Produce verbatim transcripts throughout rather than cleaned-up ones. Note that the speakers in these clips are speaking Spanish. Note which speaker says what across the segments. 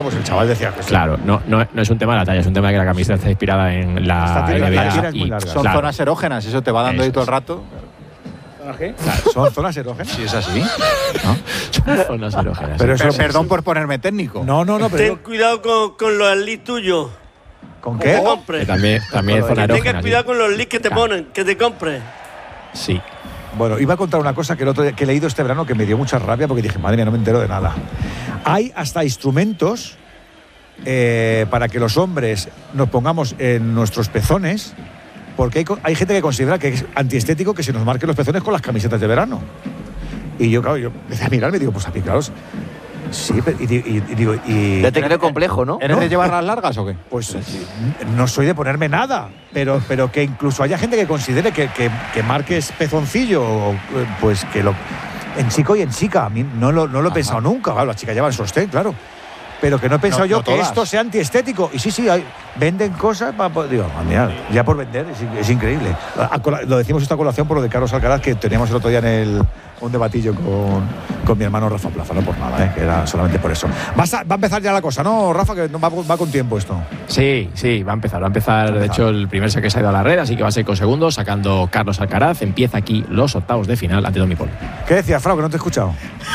Speaker 1: Pues el chaval decía que sí.
Speaker 2: Claro, no, no, no es un tema de la talla, es un tema de que la camiseta está inspirada en la
Speaker 1: Esta
Speaker 2: N B A.
Speaker 1: tira es muy
Speaker 2: y,
Speaker 1: larga.
Speaker 3: Son
Speaker 2: claro,
Speaker 3: zonas erógenas, eso te va dando
Speaker 2: Eso
Speaker 3: ahí todo el
Speaker 2: es.
Speaker 3: rato.
Speaker 1: ¿Qué? ¿Son zonas erógenas?
Speaker 3: Sí, es así.
Speaker 2: son zonas erógenas.
Speaker 1: Pero
Speaker 3: Per-
Speaker 1: eso,
Speaker 3: perdón por ponerme técnico.
Speaker 1: No, no, no,
Speaker 4: Ten
Speaker 1: pero.
Speaker 4: cuidado con, con los leads tuyos.
Speaker 1: ¿Con
Speaker 4: Que
Speaker 1: qué?
Speaker 4: te compres.
Speaker 2: Que también, también es zona
Speaker 4: Tengas
Speaker 2: erógena.
Speaker 4: cuidado
Speaker 2: sí.
Speaker 4: con los leads que te
Speaker 2: Claro.
Speaker 4: ponen, que te compres.
Speaker 2: Sí.
Speaker 1: Bueno, iba a contar una cosa que el otro día, que he leído este verano que me dio mucha rabia porque dije, madre mía, no me entero de nada. Hay hasta instrumentos eh, para que los hombres nos pongamos en nuestros pezones, porque hay, co- hay gente que considera que es antiestético que se nos marquen los pezones con las camisetas de verano. Y yo, claro, yo empecé a mirarme y digo, pues aplicaros. Sí, pero- y, di- y- y digo, y.
Speaker 5: Ya te creo complejo, ¿no?
Speaker 3: ¿Eres
Speaker 1: ¿No?
Speaker 3: de llevar las largas o qué?
Speaker 1: Pues no soy de ponerme nada, pero, pero que incluso haya gente que considere que, que, que marques pezoncillo, o, pues que lo. En chico y en chica, a mí no lo, no lo he pensado nunca. Claro, las chicas llevan sostén, claro. Pero que no he pensado
Speaker 3: No-
Speaker 1: yo
Speaker 3: no
Speaker 1: que
Speaker 3: todas.
Speaker 1: esto sea antiestético. Y sí, sí, hay, venden cosas para. Digo, ah, mira, ya por vender, es, es increíble. A- a cola- lo decimos esta colación por lo de Carlos Alcaraz, que teníamos el otro día en el, un debatillo con, con mi hermano Rafa Plaza, no por nada, ¿eh? Que era solamente por eso. Vas a- va a empezar ya la cosa, ¿no, Rafa? Que no, va, va con tiempo esto.
Speaker 2: Sí, sí, va a empezar. Va a empezar, de hecho, el primer saque se ha ido a la red, así que va a ser con segundos, sacando Carlos Alcaraz. Empieza aquí los octavos de final ante Tommy Paul.
Speaker 1: ¿Qué decías, Frau? Que no te he escuchado.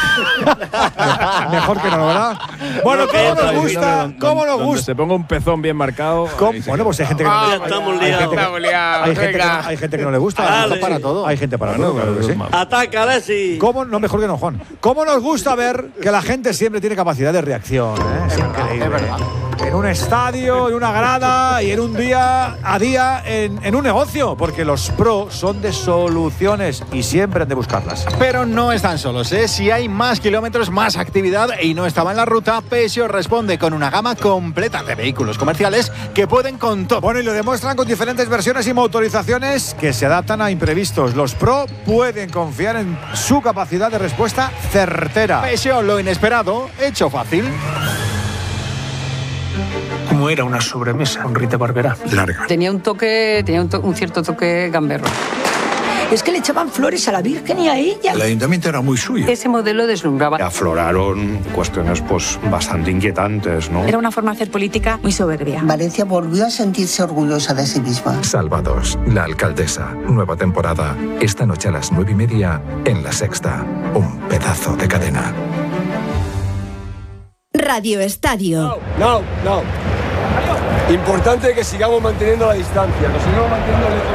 Speaker 1: Mejor que no, ¿verdad? Bueno,
Speaker 4: No, que
Speaker 1: ¿cómo
Speaker 4: ya
Speaker 1: nos
Speaker 4: está,
Speaker 1: gusta? ¿Cómo nos
Speaker 6: Donde
Speaker 1: gusta?
Speaker 6: se ponga un pezón bien marcado.
Speaker 1: ¿Cómo?
Speaker 6: ahí se
Speaker 1: Bueno, pues hay gente que no,
Speaker 4: Ya
Speaker 1: hay-
Speaker 4: estamos
Speaker 1: hay gente que-
Speaker 4: liados.
Speaker 1: hay gente que no- hay gente que no le gusta.
Speaker 4: Dale.
Speaker 1: Hay gente para todo. Hay gente para todo, claro que sí.
Speaker 4: Ataca, Alexis.
Speaker 1: ¿Cómo? No, mejor que no, Juan. ¿Cómo nos gusta ver que la gente siempre tiene capacidad de reacción? ¿eh? Es increíble.
Speaker 3: es verdad.
Speaker 1: En un estadio, en una grada y en un día a día en, en un negocio, porque los pros son de soluciones y siempre han de buscarlas.
Speaker 3: Pero no están solos, ¿eh? Si hay más kilómetros, más actividad y no estaba en la ruta, Peugeot responde con una gama completa de vehículos comerciales que pueden con todo.
Speaker 1: Bueno, y lo demuestran con diferentes versiones y motorizaciones que se adaptan a imprevistos. Los Pro pueden confiar en su capacidad de respuesta certera.
Speaker 3: Peugeot, lo inesperado, hecho fácil.
Speaker 7: Como era una sobremesa con Rita Barberá.
Speaker 8: Larga.
Speaker 9: Tenía un toque, tenía un, to- un cierto toque gamberro.
Speaker 10: Es que le echaban flores a la Virgen y a ella.
Speaker 8: El ayuntamiento era muy suyo.
Speaker 9: Ese modelo deslumbraba.
Speaker 6: Afloraron cuestiones pues bastante inquietantes, ¿no?
Speaker 11: Era una forma de hacer política muy soberbia.
Speaker 10: Valencia volvió a sentirse orgullosa de sí misma.
Speaker 12: Salvados, la alcaldesa. Nueva temporada. Esta noche a las nueve y media en La Sexta. Un pedazo de cadena.
Speaker 11: Radio Estadio.
Speaker 7: No, no. Importante que sigamos manteniendo la distancia. Nos sigamos manteniendo lejos.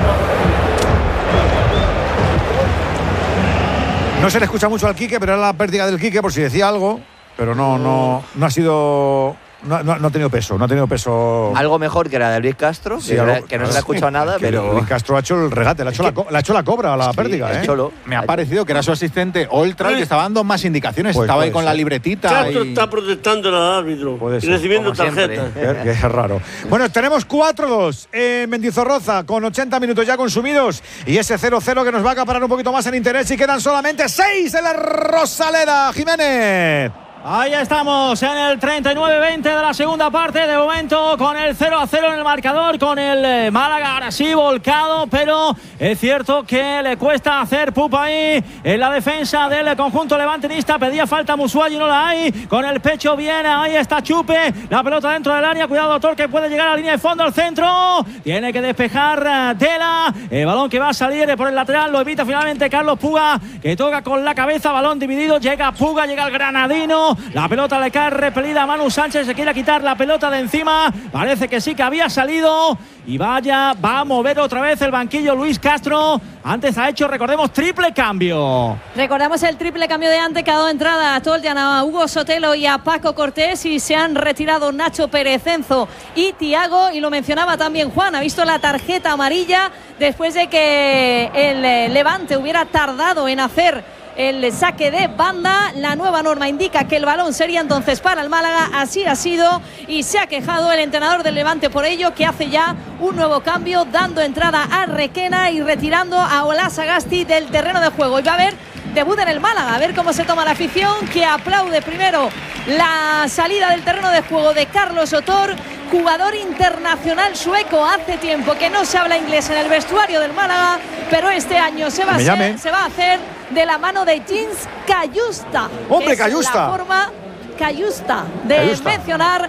Speaker 1: No se le escucha mucho al Quique, pero era la pérdida del Quique por si decía algo, pero no, no, no ha sido. No, no, no ha tenido peso, no ha tenido peso.
Speaker 5: Algo mejor que la de Luis Castro,
Speaker 1: Sí,
Speaker 5: que,
Speaker 1: algo-
Speaker 5: que no se le ha escuchado nada,
Speaker 1: que
Speaker 5: pero.
Speaker 1: Luis Castro ha hecho el regate, le ha hecho, la, co- le ha hecho la cobra a la pérdida,
Speaker 5: el
Speaker 1: ¿eh?
Speaker 5: Cholo.
Speaker 3: Me ha parecido que era su asistente Oltra el que estaba dando más indicaciones.
Speaker 1: Pues
Speaker 3: estaba ahí
Speaker 1: puede
Speaker 3: con
Speaker 1: ser.
Speaker 3: la libretita.
Speaker 4: Castro
Speaker 3: y-
Speaker 4: está protestando al árbitro
Speaker 1: Puede
Speaker 4: y
Speaker 1: ser,
Speaker 4: recibiendo
Speaker 5: como siempre.
Speaker 4: tarjetas.
Speaker 1: Que, que es raro. Bueno, tenemos cuatro dos en Mendizorroza con ochenta minutos ya consumidos y ese cero cero que nos va a acaparar un poquito más en interés y quedan solamente seis en la Rosaleda. Jiménez.
Speaker 13: Ahí estamos en el treinta y nueve veinte de la segunda parte, de momento con el cero a cero en el marcador, con el eh, Málaga ahora sí volcado, pero es cierto que le cuesta hacer pupa ahí en la defensa del conjunto levantinista. Pedía falta Musuayi, no la hay, con el pecho bien, ahí está Chupe, la pelota dentro del área, cuidado doctor que puede llegar a la línea de fondo al centro, tiene que despejar eh, Tela, el balón que va a salir por el lateral, lo evita finalmente Carlos Puga, que toca con la cabeza, balón dividido, llega Puga, llega el granadino. La pelota le cae repelida a Manu Sánchez, se quiere quitar la pelota de encima, parece que sí que había salido y vaya, va a mover otra vez el banquillo Luis Castro. Antes ha hecho, recordemos, triple cambio.
Speaker 14: Recordamos el triple cambio de antes que ha dado entrada a Toljan, a Hugo Sotelo y a Paco Cortés, y se han retirado Nacho Pérez, Enzo y Tiago, y lo mencionaba también Juan, ha visto la tarjeta amarilla después de que el Levante hubiera tardado en hacer el saque de banda. La nueva norma indica que el balón sería entonces para el Málaga, así ha sido y se ha quejado el entrenador del Levante por ello, que hace ya un nuevo cambio, dando entrada a Requena y retirando a Ola Sagasti del terreno de juego. Y va a haber debut en el Málaga, a ver cómo se toma la afición, que aplaude primero la salida del terreno de juego de Carlos Otor, jugador internacional sueco. Hace tiempo que no se habla inglés en el vestuario del Málaga, pero este año se va, a, ser, se va a hacer de la mano de Jens Cayusta.
Speaker 1: ¡Hombre,
Speaker 14: es
Speaker 1: Cayusta!
Speaker 14: La forma Cayusta de
Speaker 1: Cayusta.
Speaker 14: mencionar